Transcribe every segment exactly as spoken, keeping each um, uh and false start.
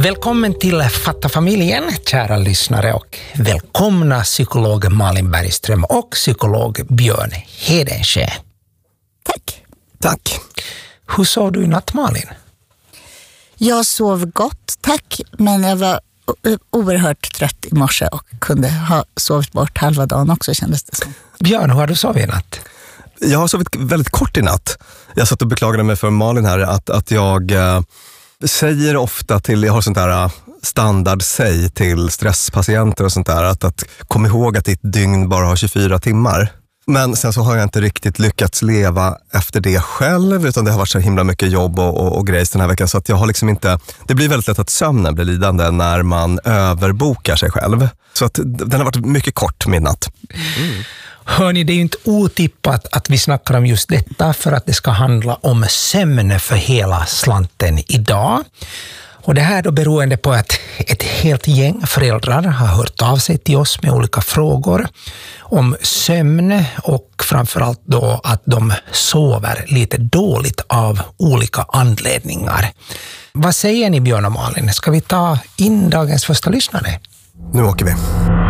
Välkommen till Fatta familjen, kära lyssnare, och välkomna psykolog Malin Bergström och psykolog Björn Hedensjö. Tack. Tack. Hur sov du i natt, Malin? Jag sov gott, tack, men jag var oerhört trött i morse och kunde ha sovit bort halva dagen också, kändes det som. Björn, hur har du sovit i natt? Jag har sovit väldigt kort i natt. Jag satt och beklagade mig för Malin här att, att jag äh, säger ofta till, jag har sånt där standard säg till stresspatienter och sånt där, att, att kom ihåg att ditt dygn bara har tjugofyra timmar. Men sen så har jag inte riktigt lyckats leva efter det själv, utan det har varit så himla mycket jobb och, och, och grejs den här veckan, så att jag har liksom inte, det blir väldigt lätt att sömnen blir lidande när man överbokar sig själv. Så att den har varit mycket kort min natt. Mm. Hörni, det är ju inte otippat att vi snackar om just detta, för att det ska handla om sömn för hela slanten idag. Och det här då beroende på att ett helt gäng föräldrar har hört av sig till oss med olika frågor om sömn, och framförallt då att de sover lite dåligt av olika anledningar. Vad säger ni, Björn och Malin? Ska vi ta in dagens första lyssnare? Nu åker vi.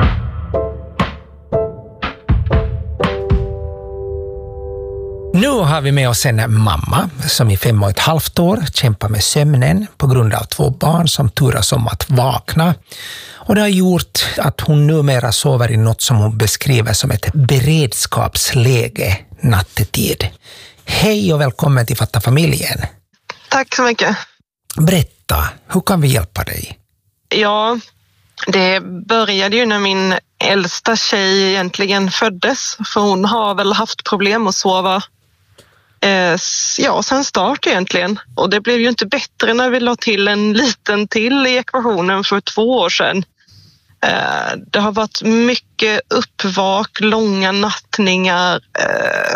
Nu har vi med oss en mamma som i fem och ett halvt år kämpar med sömnen på grund av två barn som turas om att vakna. Och det har gjort att hon numera sover i något som hon beskriver som ett beredskapsläge nattetid. Hej och välkommen till Fatta familjen. Tack så mycket. Berätta, hur kan vi hjälpa dig? Ja, det började ju när min äldsta tjej egentligen föddes. För hon har väl haft problem att sova eh, ja, sen start egentligen. Och det blev ju inte bättre när vi la till en liten till i ekvationen för två år sedan. Eh, det har varit mycket uppvak, långa nattningar. Eh,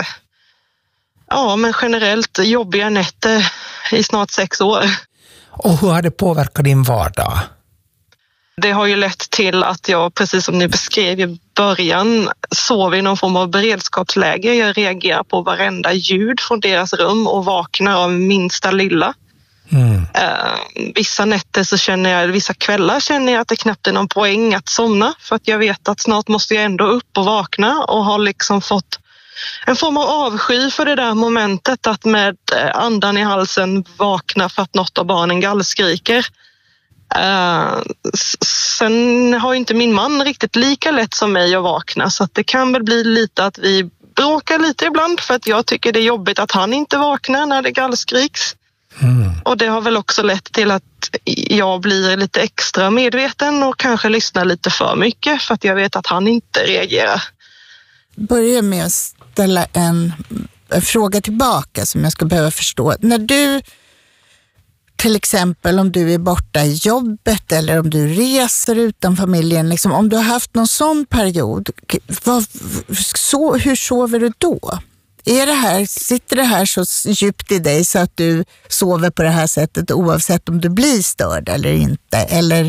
ja, men generellt jobbiga nätter i snart sex år. Och hur har det påverkat din vardag? Det har ju lett till att jag, precis som ni beskrev i början, sov i någon form av beredskapsläge. Jag reagerar på varenda ljud från deras rum och vaknar av minsta lilla. Mm. Uh, vissa nätter så känner jag, vissa kvällar känner jag att det knappt är någon poäng att somna, för att jag vet att snart måste jag ändå upp och vakna, och har liksom fått en form av avsky för det där momentet att med andan i halsen vakna för att något av barnen gallskriker. Uh, sen har inte min man riktigt lika lätt som mig att vakna, så att det kan väl bli lite att vi bråkar lite ibland, för att jag tycker det är jobbigt att han inte vaknar när det gallskriks. Mm. Och det har väl också lett till att jag blir lite extra medveten och kanske lyssnar lite för mycket, för att jag vet att han inte reagerar. Börja med att ställa en fråga tillbaka som jag ska behöva förstå. När du, till exempel om du är borta i jobbet eller om du reser utan familjen, liksom, om du har haft någon sån period, vad, så, hur sover du då? Är det här, sitter det här så djupt i dig så att du sover på det här sättet oavsett om du blir störd eller inte? Eller?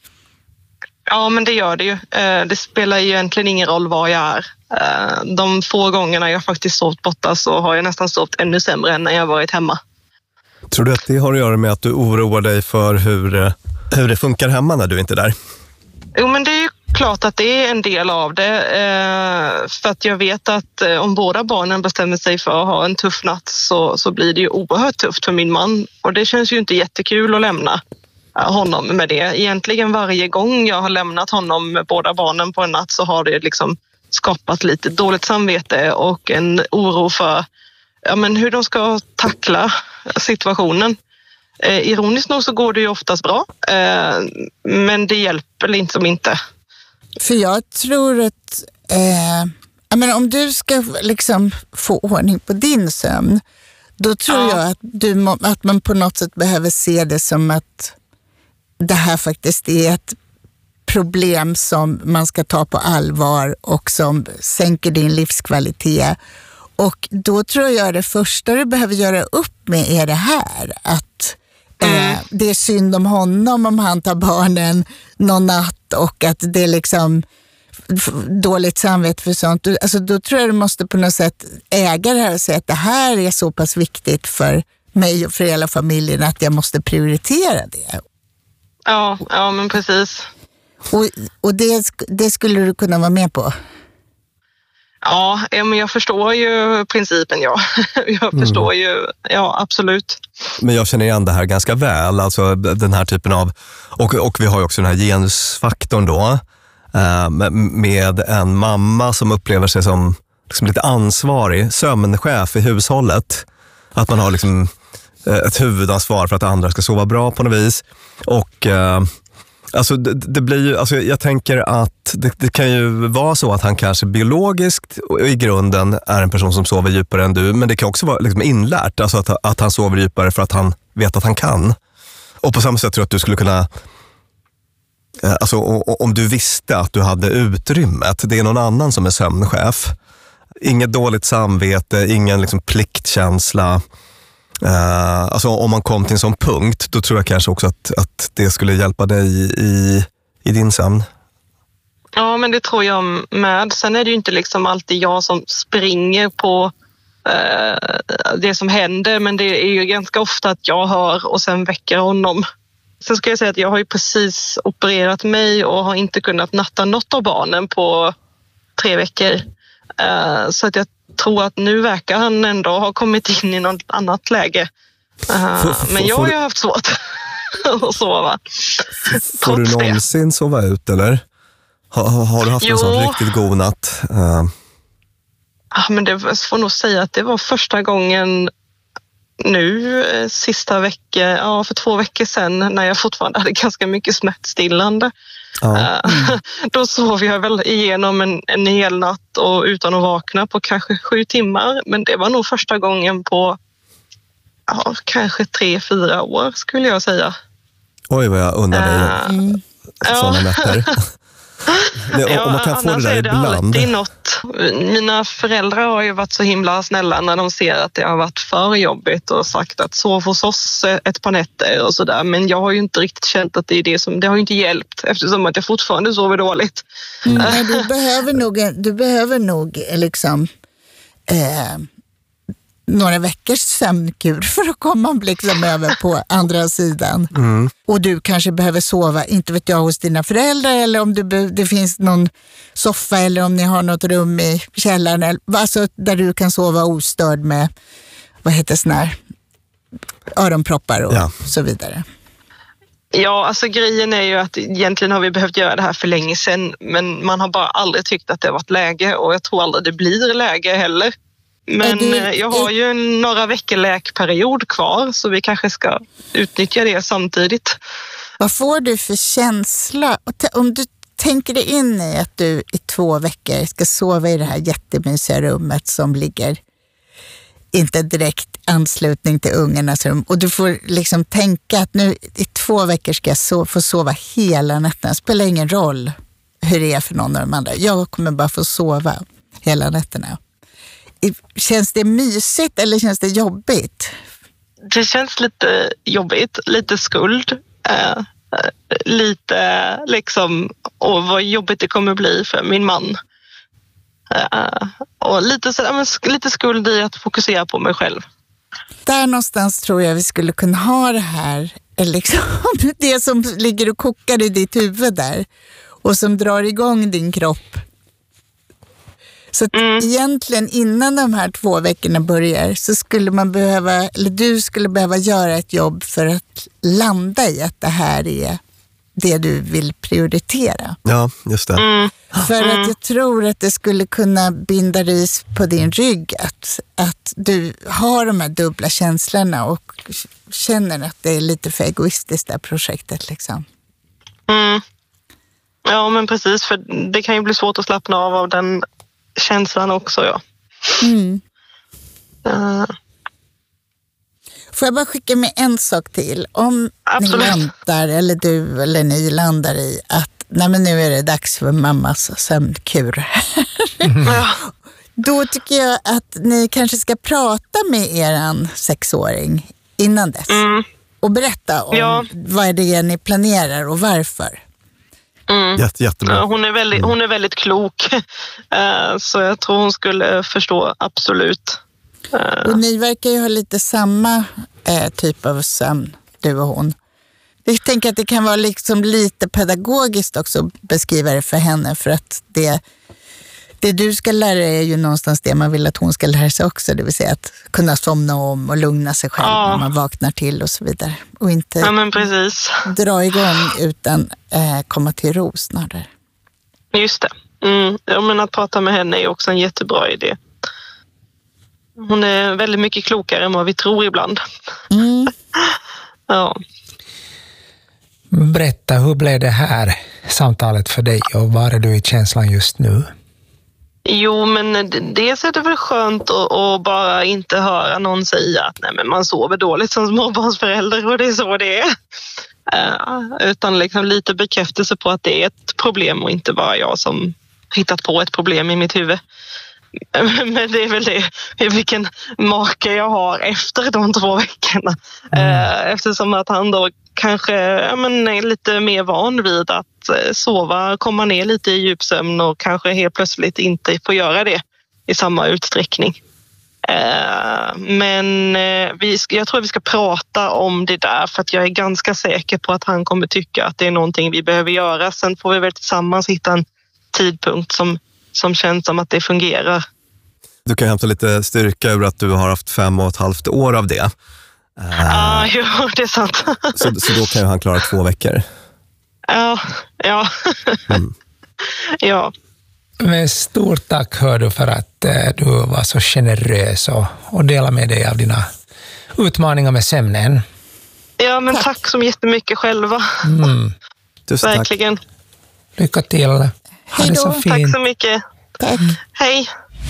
Ja, men det gör det ju. Det spelar ju egentligen ingen roll var jag är. De få gångerna jag faktiskt sovit borta så har jag nästan sovit ännu sämre än när jag varit hemma. Tror du att det har att göra med att du oroar dig för hur, hur det funkar hemma när du inte är där? Jo, men det är ju klart att det är en del av det. För att jag vet att om båda barnen bestämmer sig för att ha en tuff natt så, så blir det ju oerhört tufft för min man. Och det känns ju inte jättekul att lämna honom med det. Egentligen varje gång jag har lämnat honom med båda barnen på en natt så har det liksom skapat lite dåligt samvete och en oro för ja, men hur de ska tackla situationen. Eh, ironiskt nog så går det ju oftast bra, eh, men det hjälper inte som inte. För jag tror att eh, jag menar, om du ska liksom få ordning på din sömn, då tror ja. jag att, du, att man på något sätt behöver se det som att det här faktiskt är ett problem som man ska ta på allvar och som sänker din livskvalitet. Och då tror jag det första du behöver göra upp med är det här, att mm. eh, det är synd om honom om han tar barnen någon natt och att det är liksom dåligt samvete för sånt. Alltså då tror jag du måste på något sätt äga det här och säga att det här är så pass viktigt för mig och för hela familjen att jag måste prioritera det. Ja, ja men precis. Och, och det, det skulle du kunna vara med på? Ja, men jag förstår ju principen, ja. Jag förstår mm. ju, ja absolut. Men jag känner igen det här ganska väl, alltså den här typen av, och, och vi har ju också den här genusfaktorn då, eh, med en mamma som upplever sig som liksom lite ansvarig, sömnchef i hushållet. Att man har liksom ett huvudansvar för att andra ska sova bra på något vis. Och eh, alltså det, det blir ju, alltså jag tänker att det, det kan ju vara så att han kanske biologiskt och i grunden är en person som sover djupare än du, men det kan också vara liksom inlärt, alltså att, att han sover djupare för att han vet att han kan. Och på samma sätt tror jag att du skulle kunna, eh, alltså om du visste att du hade utrymmet, det är någon annan som är sömnchef. Inget dåligt samvete, ingen liksom pliktkänsla. Uh, alltså om man kom till en sån punkt, då tror jag kanske också att, att det skulle hjälpa dig i, i din sömn. Ja, men det tror jag med. Sen är det ju inte liksom alltid jag som springer på uh, det som händer, men det är ju ganska ofta att jag hör och sen väcker honom. Sen ska jag säga att jag har ju precis opererat mig och har inte kunnat natta något av barnen på tre veckor. Uh, så att jag tror att nu verkar han ändå ha kommit in i något annat läge. Uh, får, får, men jag har ju haft svårt att sova. Får du någonsin det. sova ut, eller? Har, har du haft jo. en sån riktigt god natt? Uh. Ja, men det får nog säga att det var första gången nu, sista veckan, ja för två veckor sedan, när jag fortfarande hade ganska mycket smärtstillande. Ja. Mm. Då sov jag väl igenom en, en hel natt och utan att vakna på kanske sju timmar. Men det var nog första gången på ja, kanske tre, fyra år skulle jag säga. Oj, vad jag undrar dig mm. sådana nätter. Det, om man kan få det där ibland. Det något. Mina föräldrar har ju varit så himla snälla när de ser att det har varit för jobbigt och sagt att sov hos oss ett par nätter och sådär. Men jag har ju inte riktigt känt att det är det som, det har ju inte hjälpt eftersom att jag fortfarande sover dåligt. Mm, men du behöver nog, du behöver nog liksom eh, några veckors sömnkur för att komma liksom över på andra sidan. Mm. Och du kanske behöver sova, inte vet jag, hos dina föräldrar, eller om du be- det finns någon soffa eller om ni har något rum i källaren, alltså där du kan sova ostörd med, vad heter sån här, öronproppar och ja. så vidare. Ja, alltså grejen är ju att egentligen har vi behövt göra det här för länge sedan, men man har bara aldrig tyckt att det har varit läge, och jag tror aldrig det blir läge heller. Men du, jag har ju några veckor läkperiod kvar, så vi kanske ska utnyttja det samtidigt. Vad får du för känsla? Om du tänker dig in i att du i två veckor ska sova i det här jättemysiga rummet som ligger inte direkt anslutning till ungarnas rum, och du får liksom tänka att nu i två veckor ska jag so- få sova hela nätterna. Det spelar ingen roll hur det är för någon av de andra. Jag kommer bara få sova hela nätterna. Känns det mysigt eller känns det jobbigt? Det känns lite jobbigt, lite skuld, äh, lite liksom, och vad jobbigt det kommer bli för min man. Äh, och lite, så, äh, lite skuld i att fokusera på mig själv. Där någonstans tror jag vi skulle kunna ha det här, liksom, det som ligger och kokar i ditt huvud där och som drar igång din kropp. Så att mm. egentligen innan de här två veckorna börjar så skulle man behöva, eller du skulle behöva göra ett jobb för att landa i att det här är det du vill prioritera. Ja, just det. Mm. För att jag tror att det skulle kunna binda ris på din rygg att, att du har de här dubbla känslorna och känner att det är lite för egoistiskt det här projektet liksom. Mm. Ja, men precis, för det kan ju bli svårt att slappna av av den känslan också, ja. Mm. Uh. Får jag bara skicka med en sak till? Om Absolut. ni landar, eller du eller ni landar i att nej, men nu är det dags för mammas sömnkur. Mm. Då tycker jag att ni kanske ska prata med eran sexåring innan dess. Mm. Och berätta om ja. vad är det ni planerar och varför. Mm. Jätte, jättebra. Hon är väldigt, hon är väldigt klok. Uh, så jag tror hon skulle förstå, absolut. Uh. Och ni verkar ju ha lite samma uh, typ av sömn, du och hon. Jag tänker att det kan vara liksom lite pedagogiskt också att beskriva det för henne, för att det, det du ska lära dig är ju någonstans det man vill att hon ska lära sig också, det vill säga att kunna somna om och lugna sig själv ja. när man vaknar till och så vidare. Och inte ja, men precis. dra igång utan eh, komma till ro snarare. Just det. Mm. Ja, men att prata med henne är också en jättebra idé. Hon är väldigt mycket klokare än vad vi tror ibland. Mm. ja. Berätta, hur blev det här samtalet för dig och var är du i känslan just nu? Jo, men dels är det väl skönt att, att bara inte höra någon säga att nej, men man sover dåligt som småbarnsförälder och det är så det är. Uh, utan liksom lite bekräftelse på att det är ett problem och inte bara jag som hittat på ett problem i mitt huvud. Men det är väl det, vilken make jag har efter de två veckorna. Mm. Uh, eftersom att han då kanske ja, men, är lite mer van vid att sova, komma ner lite i djupsömn och kanske helt plötsligt inte få göra det i samma utsträckning. Uh, men uh, vi ska, jag tror att vi ska prata om det där för att jag är ganska säker på att han kommer tycka att det är någonting vi behöver göra. Sen får vi väl tillsammans hitta en tidpunkt som, som känns som att det fungerar. Du kan hämta lite styrka ur att du har haft fem och ett halvt år av det. Ja, uh, ah, jo, det är sant. så, så då kan ju han klara två veckor. Ja, ja. Mm. ja. Men stort tack hör du för att eh, du var så generös och, och delade med dig av dina utmaningar med sömnen. Ja, men tack, tack så jättemycket själva. Mm. Verkligen. Tack. Lycka till. Ha Hej det så då. fint. Tack så mycket. Tack. Hej.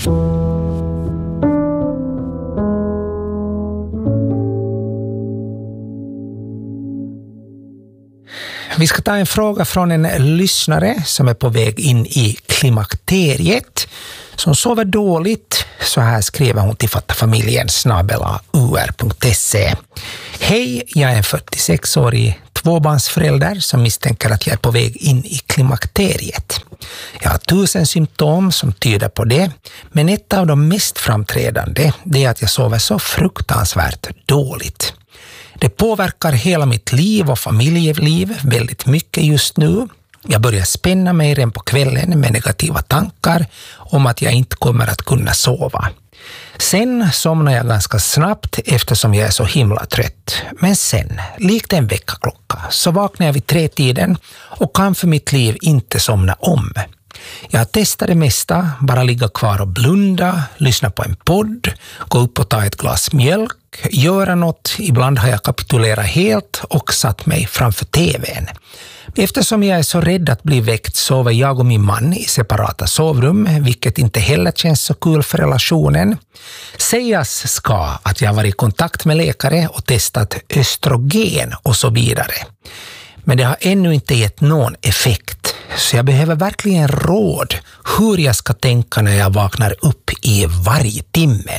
Vi ska ta en fråga från en lyssnare som är på väg in i klimakteriet, som sover dåligt. Så här skriver hon till fattafamiljen snabel-a u r punkt se. Hej, jag är en fyrtiosex-årig tvåbarnsförälder som misstänker att jag är på väg in i klimakteriet. Jag har tusen symptom som tyder på det, men ett av de mest framträdande är att jag sover så fruktansvärt dåligt. Det påverkar hela mitt liv och familjeliv väldigt mycket just nu. Jag börjar spänna mig redan på kvällen med negativa tankar om att jag inte kommer att kunna sova. Sen somnar jag ganska snabbt eftersom jag är så himla trött. Men sen, likt en väckarklocka, så vaknar jag vid tretiden och kan för mitt liv inte somna om. Jag har testat det mesta, bara ligga kvar och blunda, lyssna på en podd, gå upp och ta ett glas mjölk, göra något. Ibland har jag kapitulerat helt och satt mig framför tvn. Eftersom jag är så rädd att bli väckt sover jag och min man i separata sovrum, vilket inte heller känns så kul för relationen. Sägas ska att jag var i kontakt med läkare och testat östrogen och så vidare. Men det har ännu inte gett någon effekt, så jag behöver verkligen råd hur jag ska tänka när jag vaknar upp i varje timmen.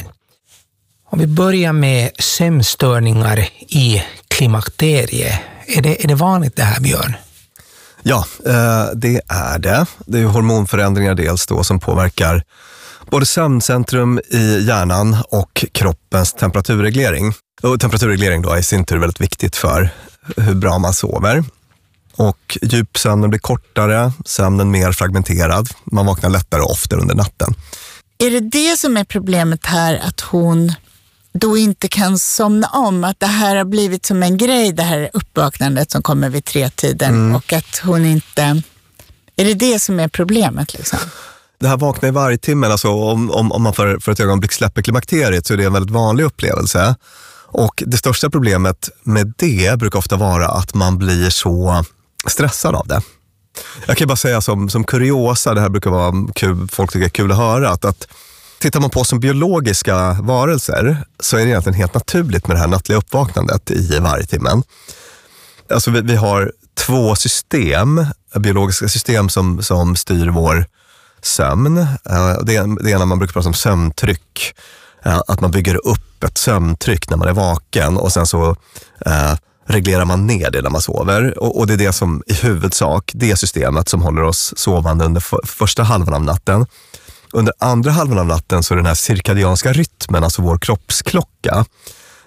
Om vi börjar med sömnstörningar i klimakteriet. Är det, är det vanligt det här, Björn? Ja, det är det. Det är hormonförändringar dels då som påverkar både sömncentrum i hjärnan och kroppens temperaturreglering. Och temperaturreglering då är i sin tur väldigt viktigt för hur bra man sover. Och djupsömnen blir kortare, sömnen mer fragmenterad. Man vaknar lättare och oftare under natten. Är det det som är problemet här, att hon då inte kan somna om? Att det här har blivit som en grej, det här uppvaknandet som kommer vid tretiden mm. och att hon inte... Är det det som är problemet liksom? Det här vaknar i varje timme, alltså om, om, om man för, för ett ögonblick släpper klimakteriet så är det en väldigt vanlig upplevelse. Och det största problemet med det brukar ofta vara att man blir så stressad av det. Jag kan bara säga som, som kuriosa, det här brukar vara kul, folk tycker är kul att höra, att, att tittar man på som biologiska varelser så är det egentligen helt naturligt med det här nattliga uppvaknandet i varje timmen. Alltså vi, vi har två system, biologiska system som, som styr vår sömn. Det, det ena man brukar prata om sömntryck. Att man bygger upp ett sömntryck när man är vaken och sen så eh, reglerar man ner det när man sover. Och, och det är det som i huvudsak, det systemet som håller oss sovande under för, första halvan av natten. Under andra halvan av natten så är den här cirkadianska rytmen, alltså vår kroppsklocka,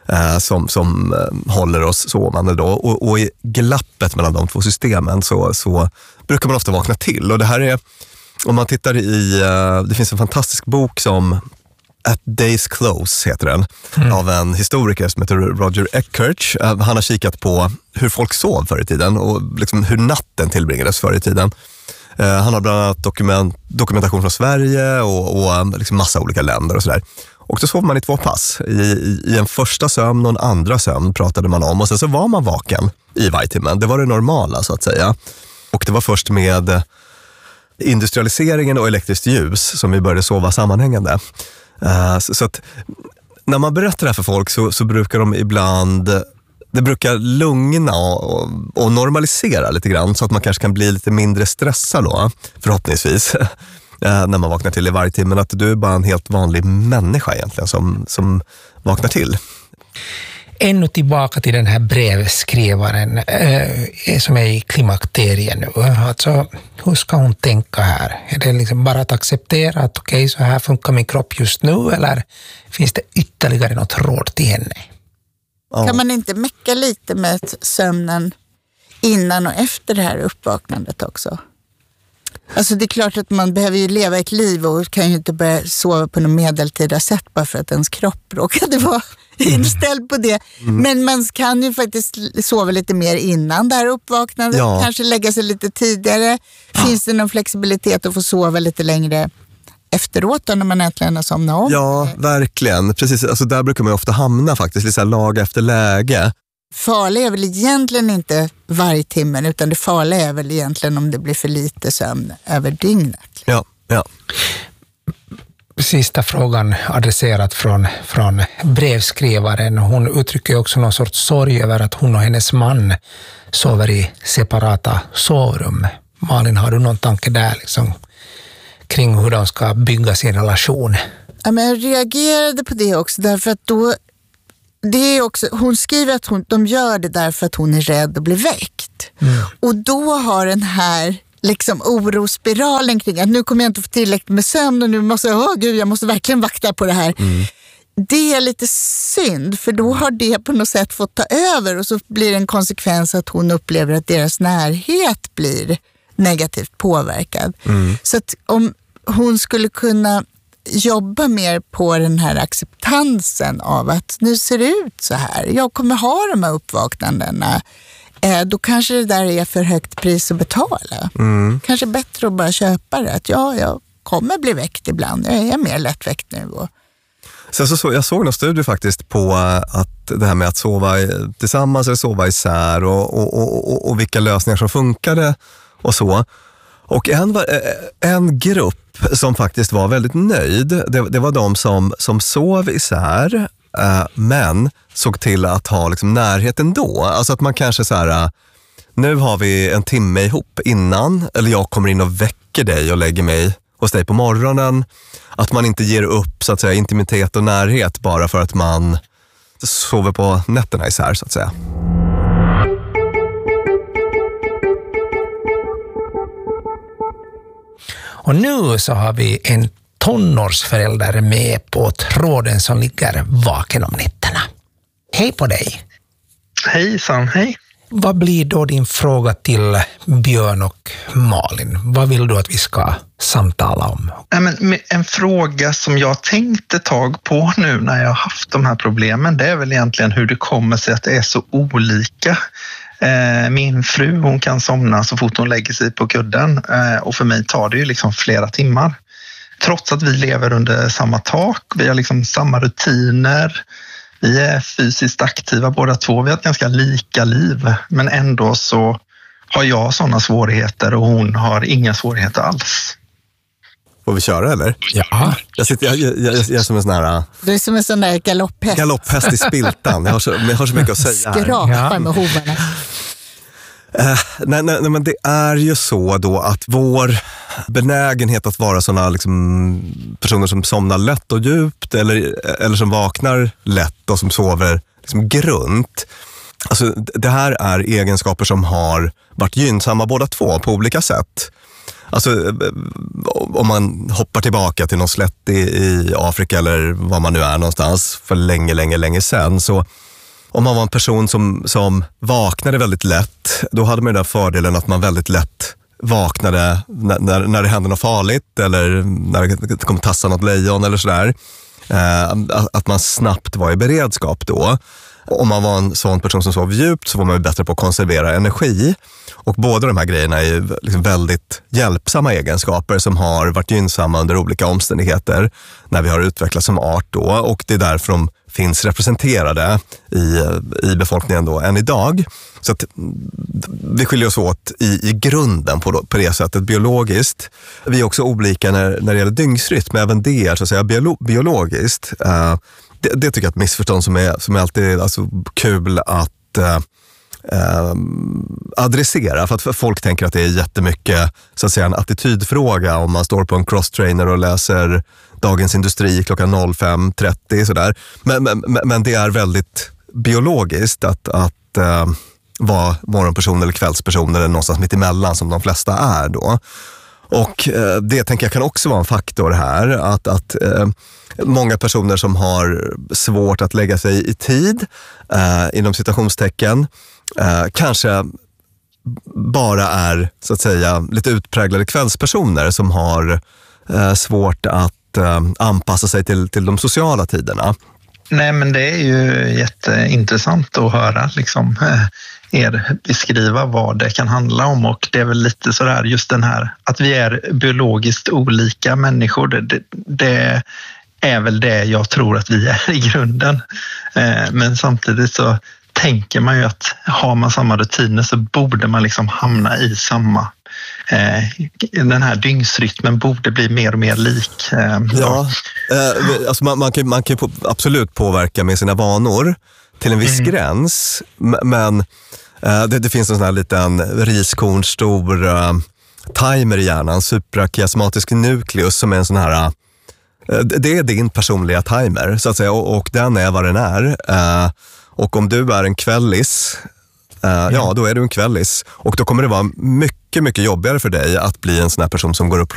eh, som, som eh, håller oss sovande då. Och, och i glappet mellan de två systemen så, så brukar man ofta vakna till. Och det här är, om man tittar i, eh, det finns en fantastisk bok som At Day's Close heter den, mm. av en historiker som heter Roger Eckhart. Han har kikat på hur folk sov förr i tiden och liksom hur natten tillbringades förr i tiden. Han har bland annat dokument, dokumentation från Sverige och, och liksom massa olika länder och sådär. Och då sov man i två pass. I, i, I en första sömn och en andra sömn pratade man om. Och sen så var man vaken i varje timme. Det var det normala så att säga. Och det var först med industrialiseringen och elektriskt ljus som vi började sova sammanhängande. Uh, så, så att när man berättar det här för folk så, så brukar de ibland, det brukar lugna och, och normalisera lite grann så att man kanske kan bli lite mindre stressad då, förhoppningsvis, uh, när man vaknar till i varje timme. Men att du är bara en helt vanlig människa egentligen som, som vaknar till. Ännu tillbaka till den här brevskrivaren eh, som är i klimakteriet nu. Alltså, hur ska hon tänka här? Är det liksom bara att acceptera att okej, okay, så här funkar min kropp just nu, eller finns det ytterligare något råd till henne? Ja. Kan man inte mecka lite med sömnen innan och efter det här uppvaknandet också? Alltså det är klart att man behöver ju leva ett liv och kan ju inte börja sova på något medeltida sätt bara för att ens kropp råkade vara inställd på det. Mm. Men man kan ju faktiskt sova lite mer innan det här uppvaknandet. Ja. Kanske lägga sig lite tidigare. Ja. Finns det någon flexibilitet att få sova lite längre efteråt då, när man äntligen har somnat om? Ja, verkligen. Precis, alltså där brukar man ju ofta hamna faktiskt, lite så här lag efter läge. Farlig är väl egentligen inte varje timme, utan det farliga är väl egentligen om det blir för lite sömn över dygnet. Ja, ja. Sista frågan adresserat från, från brevskrivaren. Hon uttrycker också någon sorts sorg över att hon och hennes man sover i separata sovrum. Malin, har du någon tanke där liksom, kring hur de ska bygga sin relation? Ja, men jag reagerade på det också därför att då det är också, hon skriver att hon, de gör det därför att hon är rädd att bli väckt. Mm. Och då har den här liksom orospiralen kring att nu kommer jag inte få tillräckligt med sömn och nu måste jag, åh gud, jag måste verkligen vakta på det här. Mm. Det är lite synd, för då har det på något sätt fått ta över och så blir det en konsekvens att hon upplever att deras närhet blir negativt påverkad. Mm. Så att om hon skulle kunna jobba mer på den här acceptansen av att nu ser det ut så här. Jag kommer ha de här uppvaknandena. Eh, då kanske det där är för högt pris att betala. Mm. Kanske bättre att bara köpa det. Att ja, jag kommer bli väckt ibland. Jag är mer lättväckt nu. Och... Så, så, så, jag såg någon studie faktiskt på att det här med att sova tillsammans eller sova isär och, och, och, och, och vilka lösningar som funkade och så. Och en, en grupp som faktiskt var väldigt nöjd, det, det var de som, som sov isär eh, men såg till att ha liksom närhet ändå. Alltså att man kanske så här, nu har vi en timme ihop innan, eller jag kommer in och väcker dig och lägger mig hos dig på morgonen. Att man inte ger upp så att säga intimitet och närhet bara för att man sover på nätterna isär så att säga. Och nu så har vi en tonårsförälder med på tråden som ligger vaken om nätterna. Hej på dig! Hejsan, hej! Vad blir då din fråga till Björn och Malin? Vad vill du att vi ska samtala om? En fråga som jag tänkte tag på nu när jag har haft de här problemen, det är väl egentligen hur det kommer sig att det är så olika. Min fru, hon kan somna så fort hon lägger sig på kudden och för mig tar det ju liksom flera timmar. Trots att vi lever under samma tak, vi har liksom samma rutiner, vi är fysiskt aktiva båda två, vi har ett ganska lika liv, men ändå så har jag sådana svårigheter och hon har inga svårigheter alls. Får vi köra eller? Ja. Jag, sitter, jag, jag, jag, jag är som en sån här... Du är som en sån där galopphäst. Galopphäst i spiltan. Jag har så, jag har så mycket att säga här. Skrapar ja. med hovarna. Uh, nej, nej, nej, men det är ju så då att vår benägenhet att vara såna liksom, personer som somnar lätt och djupt eller, eller som vaknar lätt och som sover liksom, grunt. Alltså, det här är egenskaper som har varit gynnsamma båda två på olika sätt. Alltså, om man hoppar tillbaka till någon slätt i, i Afrika eller var man nu är någonstans för länge, länge, länge sedan, så om man var en person som, som vaknade väldigt lätt, då hade man den fördelen att man väldigt lätt vaknade när, när, när det hände något farligt eller när det kom tassa något lejon eller sådär. Eh, att man snabbt var i beredskap då. Om man var en sån person som sov djupt så var man ju bättre på att konservera energi. Och båda de här grejerna är ju liksom väldigt hjälpsamma egenskaper som har varit gynnsamma under olika omständigheter när vi har utvecklats som art då. Och det är därför de finns representerade i, i befolkningen då än idag. Så att vi skiljer oss åt i, i grunden på, på det sättet biologiskt. Vi är också olika när, när det gäller dygnsrytm, men även det är så att säga biolo, biologiskt. Uh, det, det tycker jag är ett missförstånd som är, som är alltid alltså, kul att uh, uh, adressera. För att för folk tänker att det är jättemycket så att säga, en attitydfråga om man står på en crosstrainer och läser Dagens Industri klockan fem trettio sådär. Men, men, men det är väldigt biologiskt att, att uh, vara morgonperson eller kvällsperson eller någonstans mitt emellan som de flesta är då. Och uh, det tänker jag kan också vara en faktor här. Att, att uh, många personer som har svårt att lägga sig i tid uh, inom citationstecken uh, kanske bara är så att säga lite utpräglade kvällspersoner som har uh, svårt att anpassa sig till, till de sociala tiderna. Nej, men det är ju jätteintressant att höra liksom, er beskriva vad det kan handla om, och det är väl lite sådär just den här att vi är biologiskt olika människor. Det, det, det är väl det jag tror att vi är i grunden. Men samtidigt så tänker man ju att har man samma rutiner så borde man liksom hamna i samma den här dygnsrytmen borde bli mer och mer lik. Ja, eh, alltså man, man kan, man kan absolut påverka med sina vanor till en viss mm. gräns, men eh, det, det finns en sån här liten riskornstor eh, timer i hjärnan, suprachiasmatisk nucleus, som är en sån här eh, det är din personliga timer så att säga, och, och den är vad den är. Eh, och om du är en kvällis, Uh, mm. ja, då är du en kvällis. Och då kommer det vara mycket, mycket jobbigare för dig att bli en sån här person som går upp